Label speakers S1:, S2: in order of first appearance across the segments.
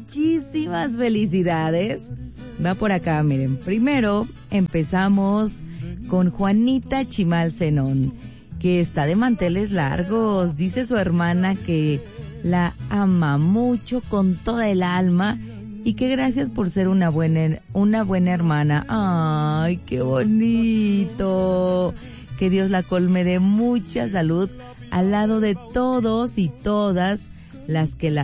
S1: muchísimas felicidades. Va por acá, miren. Primero empezamos con Juanita Chimal Zenón, que está de manteles largos. Dice su hermana que la ama mucho con toda el alma y que gracias por ser una buena hermana. ¡Ay, qué bonito! Que Dios la colme de mucha salud al lado de todos y todas las que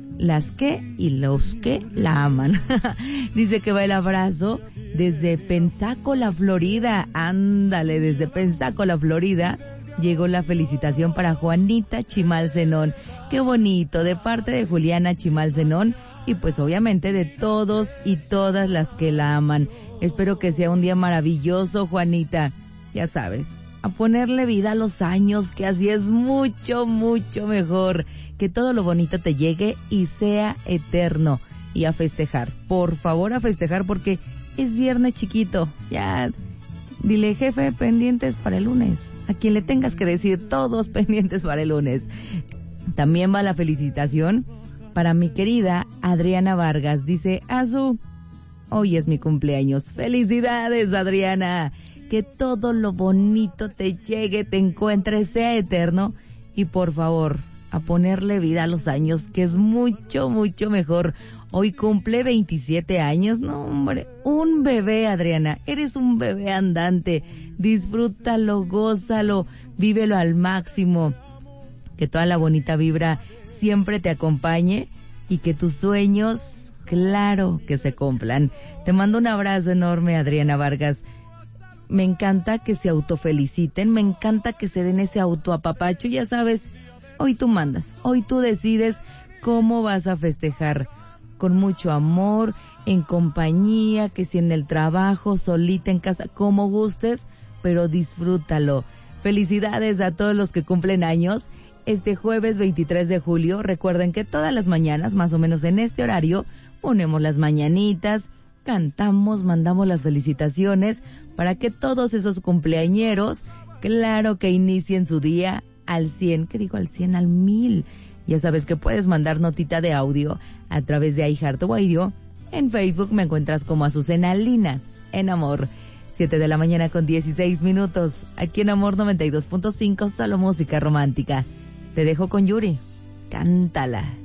S1: y los que la aman. Dice que va el abrazo desde Pensacola, Florida. Ándale, desde Pensacola, Florida. Llegó la felicitación para Juanita Chimal Zenón. Qué bonito, de parte de Juliana Chimal Zenón y pues obviamente de todos y todas las que la aman. Espero que sea un día maravilloso, Juanita. Ya sabes, a ponerle vida a los años, que así es mucho, mucho mejor. Que todo lo bonito te llegue y sea eterno. Y a festejar, por favor a festejar, porque es viernes chiquito. Ya, dile, jefe, pendientes para el lunes. A quien le tengas que decir, todos pendientes para el lunes. También va la felicitación para mi querida Adriana Vargas. Dice, Azu, hoy es mi cumpleaños. ¡Felicidades, Adriana! Que todo lo bonito te llegue, te encuentres, sea eterno. Y por favor, a ponerle vida a los años, que es mucho, mucho mejor. Hoy cumple 27 años. No, hombre, un bebé, Adriana. Eres un bebé andante. Disfrútalo, gózalo, vívelo al máximo. Que toda la bonita vibra siempre te acompañe y que tus sueños, claro, que se cumplan. Te mando un abrazo enorme, Adriana Vargas. Me encanta que se autofeliciten, me encanta que se den ese autoapapacho. Ya sabes, hoy tú mandas, hoy tú decides cómo vas a festejar. Con mucho amor, en compañía, que si en el trabajo, solita, en casa, como gustes, pero disfrútalo. Felicidades a todos los que cumplen años. Este jueves 23 de julio, recuerden que todas las mañanas, más o menos en este horario, ponemos las mañanitas, cantamos, mandamos las felicitaciones para que todos esos cumpleañeros, claro que inicien su día al 100, ¿qué digo al 100? Al 1000. Ya sabes que puedes mandar notita de audio a través de iHeartRadio. En Facebook me encuentras como Azucena Linas, en Amor. 7 de la mañana con 16 minutos. Aquí en Amor 92.5, solo música romántica. Te dejo con Yuri. Cántala.